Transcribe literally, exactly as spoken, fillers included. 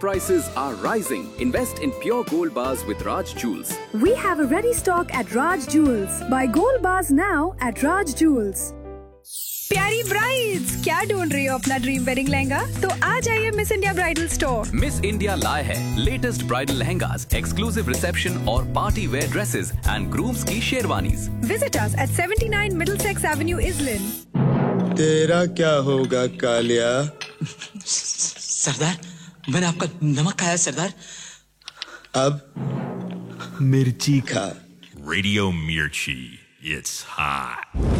prices are rising. Invest in pure gold bars with Raj Jewels. We have a ready stock at Raj Jewels. Buy gold bars now at Raj Jewels. प्यारी brides, क्या ढूंढ रही हो अपना dream wedding lehenga? तो आ जाइए miss India bridal store. Miss India लाए है latest bridal lehengas, exclusive reception और party wear dresses and grooms की sherwanis. Visit us at seventy nine Middlesex Avenue, इजलिन। तेरा क्या होगा कालिया? सरदार, मैंने आपका नमक खाया सरदार। अब मिर्ची खा। Radio Mirchi, it's hot.